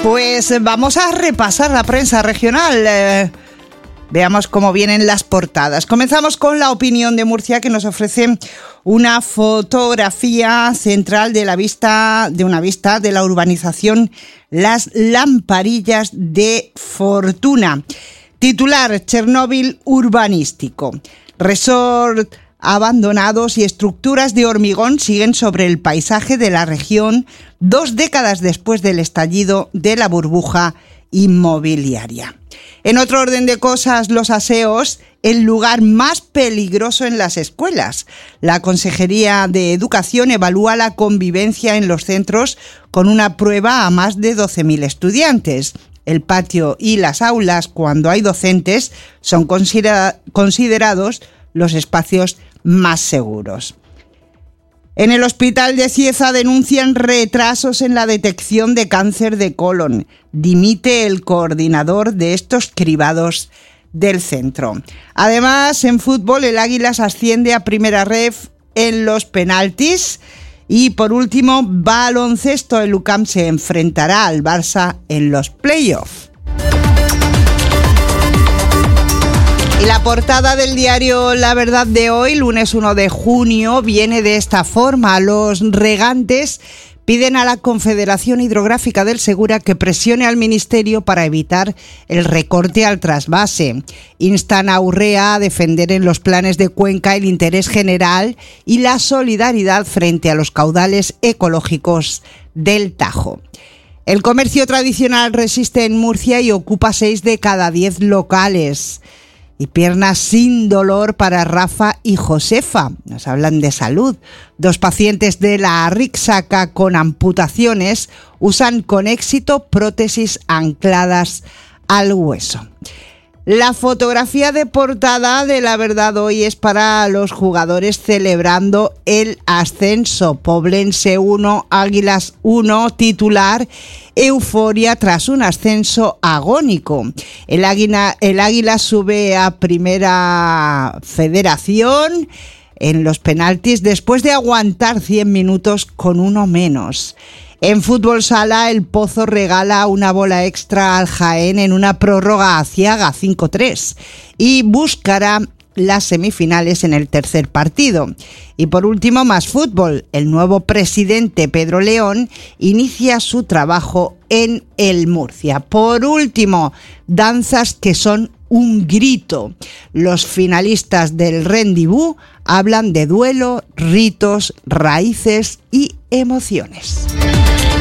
Pues vamos a repasar la prensa regional. Veamos cómo vienen las portadas. Comenzamos con La Opinión de Murcia, que nos ofrece una fotografía central de una vista de la urbanización Las Lamparillas de Fortuna. Titular: Chernóbil urbanístico. Resort abandonados y estructuras de hormigón siguen sobre el paisaje de la región 2 décadas después del estallido de la burbuja inmobiliaria. En otro orden de cosas, los aseos, el lugar más peligroso en las escuelas. La Consejería de Educación evalúa la convivencia en los centros con una prueba a más de 12.000 estudiantes. El patio y las aulas, cuando hay docentes, son considerados los espacios más seguros. En el Hospital de Cieza denuncian retrasos en la detección de cáncer de colon. Dimite el coordinador de estos cribados del centro. Además, en fútbol, el Águilas asciende a Primera Ref en los penaltis. Y por último, baloncesto, el UCAM se enfrentará al Barça en los playoffs. Y la portada del diario La Verdad de hoy, lunes 1 de junio, viene de esta forma. Los regantes piden a la Confederación Hidrográfica del Segura que presione al Ministerio para evitar el recorte al trasvase. Instan a Urrea a defender en los planes de Cuenca el interés general y la solidaridad frente a los caudales ecológicos del Tajo. El comercio tradicional resiste en Murcia y ocupa 6 de cada 10 locales. Y piernas sin dolor para Rafa y Josefa. Nos hablan de salud. 2 pacientes de la Arrixaca con amputaciones usan con éxito prótesis ancladas al hueso. La fotografía de portada de La Verdad hoy es para los jugadores celebrando el ascenso. Poblense 1, Águilas 1, titular: euforia tras un ascenso agónico. El Águila sube a Primera Federación en los penaltis después de aguantar 100 minutos con uno menos. En fútbol sala, el Pozo regala una bola extra al Jaén en una prórroga aciaga 5-3 y buscará las semifinales en el tercer partido. Y por último, más fútbol. El nuevo presidente Pedro León inicia su trabajo en el Murcia. Por último, danzas que son un grito. Los finalistas del Rendibú hablan de duelo, ritos, raíces y emociones.